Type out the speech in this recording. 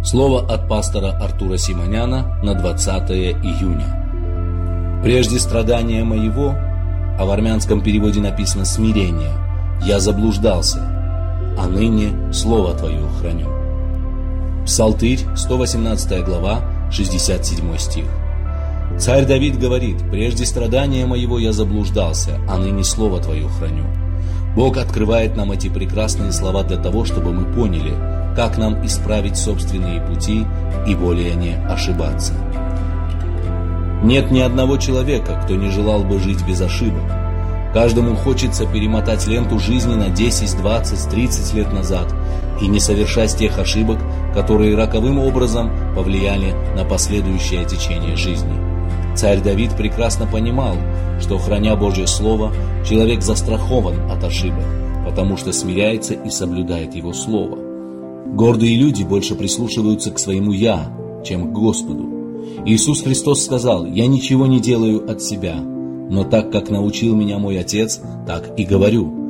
Слово от пастора Артура Симоняна на 20 июня. «Прежде страдания моего», а в армянском переводе написано «смирение», «я заблуждался, а ныне Слово Твое храню». Псалтырь, 118 глава, 67 стих. Царь Давид говорит: «Прежде страдания моего я заблуждался, а ныне Слово Твое храню». Бог открывает нам эти прекрасные слова для того, чтобы мы поняли, как нам исправить собственные пути и более не ошибаться. Нет ни одного человека, кто не желал бы жить без ошибок. Каждому хочется перемотать ленту жизни на 10, 20, 30 лет назад и не совершать тех ошибок, которые роковым образом повлияли на последующее течение жизни. Царь Давид прекрасно понимал, что, храня Божье Слово, человек застрахован от ошибок, потому что смиряется и соблюдает Его Слово. Гордые люди больше прислушиваются к своему «я», чем к Господу. Иисус Христос сказал: «Я ничего не делаю от себя, но так, как научил меня мой Отец, так и говорю».